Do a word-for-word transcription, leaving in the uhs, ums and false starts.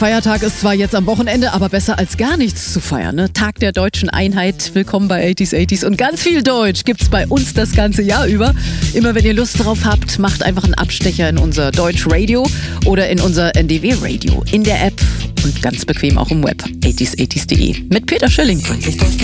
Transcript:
Feiertag ist zwar jetzt am Wochenende, aber besser als gar nichts zu feiern. Ne? Tag der deutschen Einheit, willkommen bei achtziger achtziger und ganz viel Deutsch gibt's bei uns das ganze Jahr über. Immer wenn ihr Lust drauf habt, macht einfach einen Abstecher in unser Deutsch Radio oder in unser N D W Radio in der App und ganz bequem auch im Web. achtziger achtziger punkt de mit Peter Schilling.